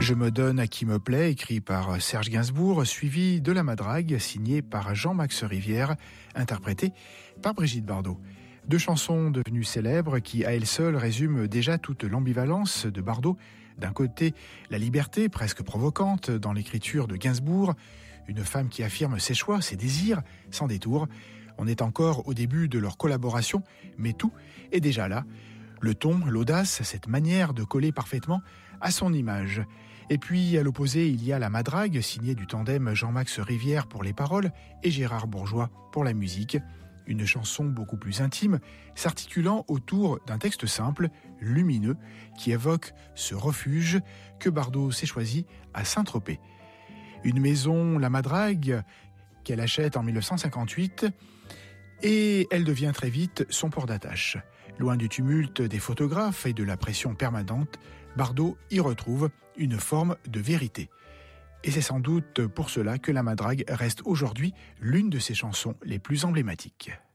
Je me donne à qui me plaît, écrit par Serge Gainsbourg, suivi de La Madrague, signé par Jean-Max Rivière, interprété par Brigitte Bardot. Deux chansons devenues célèbres qui, à elles seules, résument déjà toute l'ambivalence de Bardot. D'un côté, la liberté presque provocante dans l'écriture de Gainsbourg, une femme qui affirme ses choix, ses désirs, sans détour. On est encore au début de leur collaboration, mais tout est déjà là. Le ton, l'audace, cette manière de coller parfaitement à son image. Et puis, à l'opposé, il y a La Madrague, signée du tandem Jean-Max Rivière pour les paroles et Gérard Bourgeois pour la musique. Une chanson beaucoup plus intime, s'articulant autour d'un texte simple, lumineux, qui évoque ce refuge que Bardot s'est choisi à Saint-Tropez. Une maison, La Madrague, qu'elle achète en 1958, et elle devient très vite son port d'attache. Loin du tumulte des photographes et de la pression permanente, Bardot y retrouve une forme de vérité. Et c'est sans doute pour cela que La Madrague reste aujourd'hui l'une de ses chansons les plus emblématiques.